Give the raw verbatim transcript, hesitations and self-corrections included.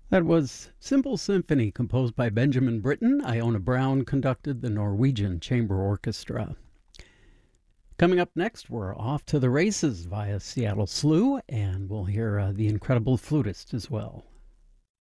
That was Simple Symphony, composed by Benjamin Britten. Iona Brown conducted the Norwegian Chamber Orchestra. Coming up next, we're off to the races via Seattle Slew, and we'll hear uh, The Incredible Flutist as well.